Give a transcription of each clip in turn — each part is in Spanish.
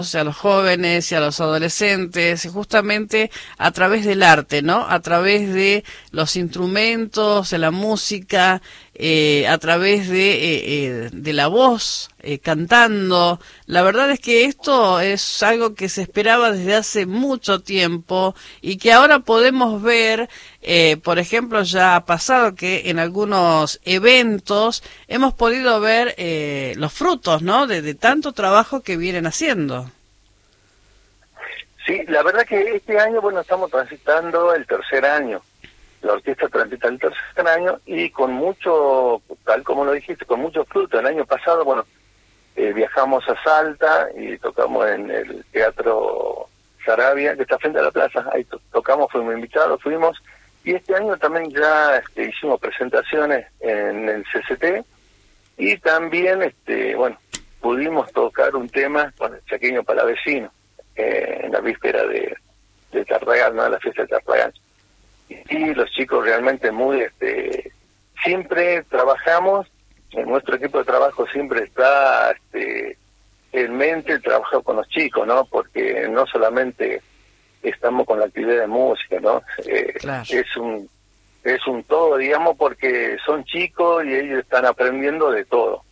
a los jóvenes y a los adolescentes, justamente a través del arte, ¿no? A través de los instrumentos, de la música, a través de la voz, cantando. La verdad es que esto es algo que se esperaba desde hace mucho tiempo y que ahora podemos ver, por ejemplo, ya ha pasado que en algunos eventos hemos podido ver los frutos, ¿no? De tanto trabajo que vienen haciendo. Sí, la verdad que este año, bueno, estamos transitando el tercer año. La orquesta transita el tercer año y con mucho, tal como lo dijiste, con mucho fruto. El año pasado, bueno, viajamos a Salta y tocamos en el Teatro Sarabia, que está frente a la plaza. Ahí tocamos, fuimos invitados, fuimos. Y este año también ya hicimos presentaciones en el CCT y también, bueno, pudimos tocar un tema con el Chaqueño Palavecino en la víspera de Tartagal, ¿no? La fiesta de Tartagal. Y los chicos realmente muy, siempre trabajamos, en nuestro equipo de trabajo siempre está en mente el trabajo con los chicos, ¿no? Porque no solamente estamos con la actividad de música, ¿no? Claro. Es un todo, digamos, porque son chicos y ellos están aprendiendo de todo.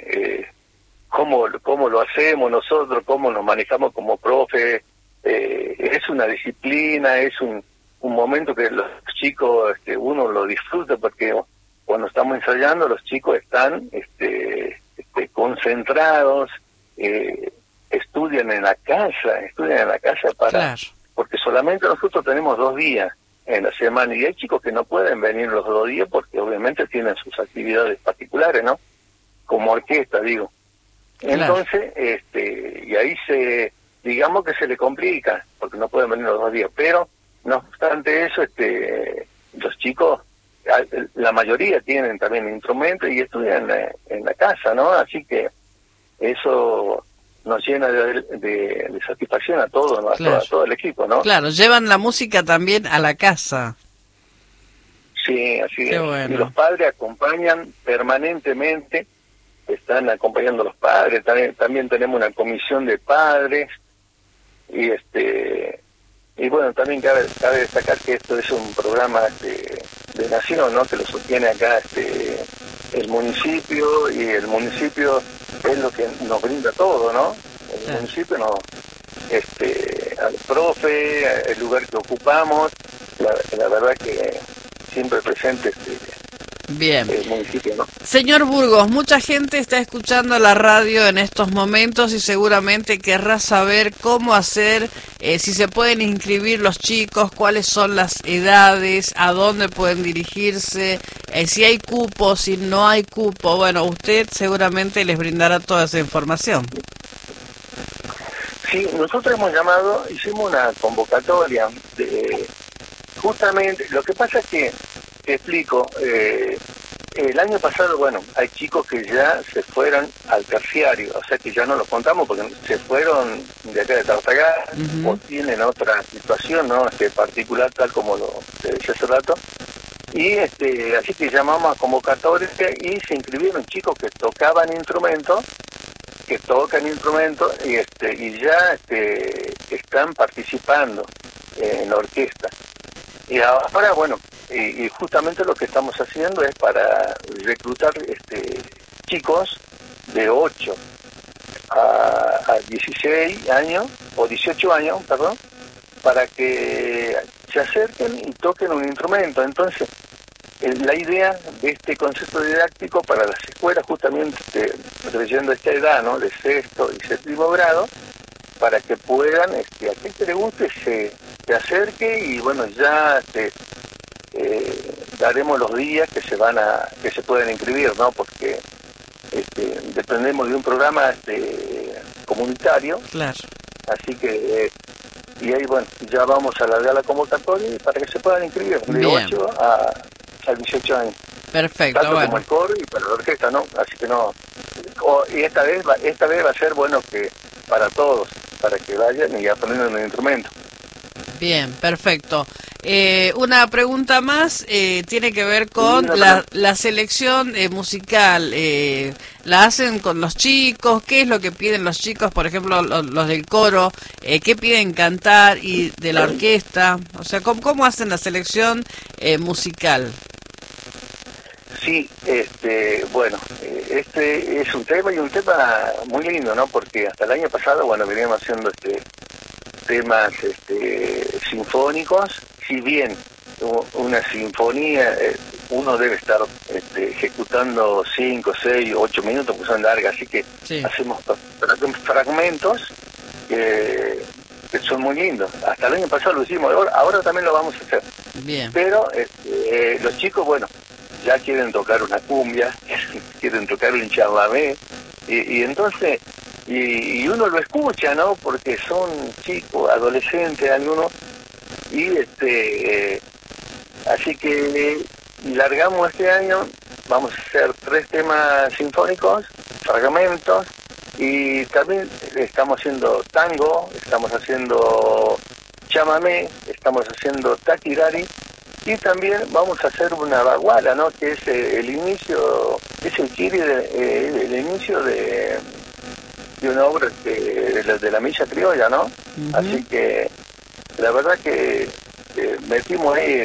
Cómo lo hacemos nosotros, cómo nos manejamos como profe, es una disciplina, es un momento que los chicos, uno lo disfruta porque cuando estamos ensayando los chicos están concentrados, estudian en la casa para, Claro. porque solamente nosotros tenemos 2 días en la semana y hay chicos que no pueden venir los 2 días porque obviamente tienen sus actividades particulares, ¿no? Como orquesta, digo. Claro. Entonces, y ahí digamos que se le complica porque no pueden venir los 2 días, pero no obstante eso, los chicos, la mayoría tienen también instrumentos y estudian en la casa, ¿no? Así que eso nos llena de satisfacción a todos, ¿no? Claro. A todo el equipo, ¿no? Claro, llevan la música también a la casa. Sí, así Qué es. bueno. Y los padres acompañan permanentemente, están acompañando a los padres, también tenemos una comisión de padres y bueno, también cabe destacar que esto es un programa de nación, ¿no? Que lo sostiene acá el municipio y el municipio es lo que nos brinda todo, ¿no? El municipio nos, al profe, el lugar que ocupamos, la verdad que siempre presente Bien. el municipio, ¿no? Señor Burgos, mucha gente está escuchando la radio en estos momentos y seguramente querrá saber cómo hacer, si se pueden inscribir los chicos, cuáles son las edades, a dónde pueden dirigirse, si hay cupo, si no hay cupo. Bueno, usted seguramente les brindará toda esa información. Sí, nosotros hicimos una convocatoria justamente, lo que pasa es que, te explico, el año pasado, bueno, hay chicos que ya se fueron al terciario, o sea que ya no los contamos porque se fueron de acá de Tartagal o tienen otra situación, ¿no? Particular, tal como te decía hace rato. Y así que llamamos a convocatoria y se inscribieron chicos que tocan instrumentos y ya están participando en la orquesta. Y ahora, bueno, y justamente lo que estamos haciendo es para reclutar chicos de 8 a 16 años, o 18 años, perdón, para que se acerquen y toquen un instrumento. Entonces, la idea de este concepto didáctico para las escuelas, justamente leyendo esta edad, ¿no? De 6º y 7º grado, para que puedan, a quien te le guste, se acerque y bueno, ya daremos los días que se pueden inscribir, ¿no? Porque dependemos de un programa comunitario. Claro. Así que y ahí bueno, ya vamos a alargar la convocatoria para que se puedan inscribir de Bien. 8 a 18 años. Perfecto, Tanto bueno. como el coro y para la orquesta, ¿no? Así que no. Y esta vez va a ser bueno que para todos, para que vayan y aprendan el instrumento. Bien, perfecto. Una pregunta más tiene que ver con la selección musical. ¿La hacen con los chicos? ¿Qué es lo que piden los chicos? Por ejemplo, los del coro, ¿qué piden cantar? Y de la orquesta, o sea, ¿cómo hacen la selección musical? Sí, bueno, este es un tema y un tema muy lindo, ¿no? Porque hasta el año pasado, bueno, veníamos haciendo temas sinfónicos. Si bien una sinfonía uno debe estar ejecutando 5, 6, 8 minutos, porque son largas, así que sí, hacemos fragmentos que son muy lindos. Hasta el año pasado lo hicimos, ahora también lo vamos a hacer. Bien. Pero los chicos, bueno, ya quieren tocar una cumbia, quieren tocar un chamamé, y entonces, y uno lo escucha, ¿no? Porque son chicos, adolescentes, algunos, y así que largamos este año, vamos a hacer 3 temas sinfónicos, fragmentos, y también estamos haciendo tango, estamos haciendo chamamé, estamos haciendo taquirari, y también vamos a hacer una baguala, ¿no? Que es el inicio, es el kiri, el inicio de una obra de la milla criolla, ¿no? Uh-huh. Así que la verdad que metimos ahí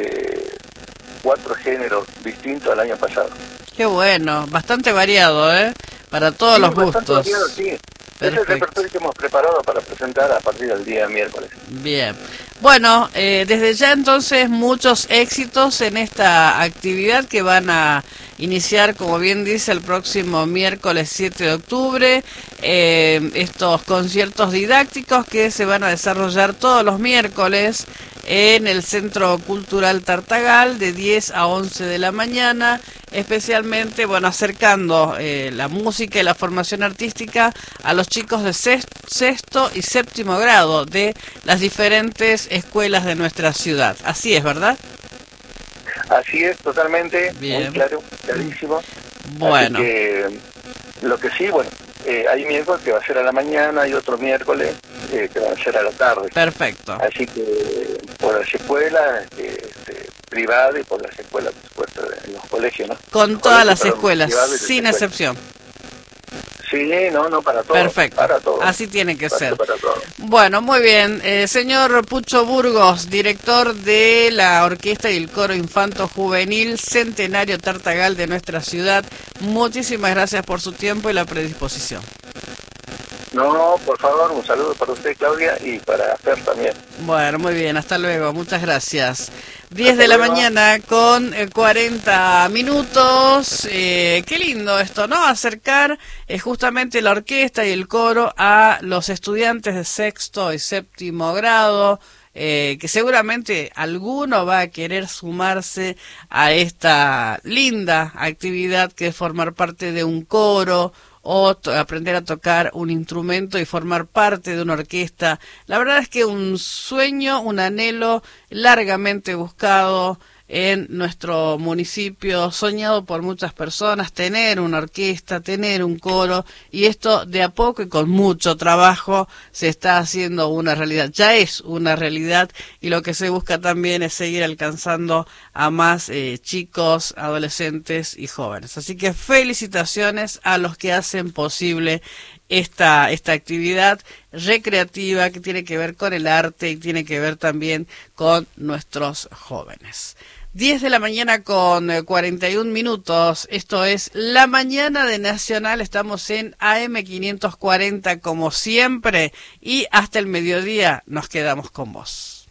4 géneros distintos al año pasado. Qué bueno, bastante variado, para todos los gustos. Variado, sí. Ese es el repertorio que hemos preparado para presentar a partir del día miércoles. Bien. Bueno, desde ya entonces muchos éxitos en esta actividad que van a iniciar, como bien dice, el próximo miércoles 7 de octubre. Estos conciertos didácticos que se van a desarrollar todos los miércoles en el Centro Cultural Tartagal de 10 a 11 de la mañana, especialmente, bueno, acercando la música y la formación artística a los chicos de sexto y séptimo grado de las diferentes escuelas de nuestra ciudad. Así es, ¿verdad? Así es, totalmente. Bien. Muy claro, clarísimo. Bueno. Así que, lo que sí, bueno, hay miércoles que va a ser a la mañana y otro miércoles que va a ser a la tarde. Perfecto. Así que por las escuelas privadas y por las escuelas, por supuesto, en los colegios, ¿no? Con todas las escuelas, sin excepción. Sí, no, para todos. Perfecto, para todos. Así tiene que ser. Para todos. Bueno, muy bien. Señor Pucho Burgos, director de la Orquesta y el Coro Infanto Juvenil Centenario Tartagal de nuestra ciudad, muchísimas gracias por su tiempo y la predisposición. No, por favor, un saludo para usted, Claudia, y para Fer también. Bueno, muy bien, hasta luego, muchas gracias. 10 de la mañana con 40 minutos. Qué lindo esto, ¿no? Acercar justamente la orquesta y el coro a los estudiantes de sexto y séptimo grado, que seguramente alguno va a querer sumarse a esta linda actividad que es formar parte de un coro, o aprender a tocar un instrumento y formar parte de una orquesta. La verdad es que un sueño, un anhelo largamente buscado en nuestro municipio, soñado por muchas personas, tener una orquesta, tener un coro, y esto de a poco y con mucho trabajo se está haciendo una realidad, ya es una realidad, y lo que se busca también es seguir alcanzando a más chicos, adolescentes y jóvenes. Así que felicitaciones a los que hacen posible esta actividad recreativa que tiene que ver con el arte y tiene que ver también con nuestros jóvenes. 10 de la mañana con 41 minutos, esto es La Mañana de Nacional, estamos en AM 540 como siempre, y hasta el mediodía nos quedamos con vos.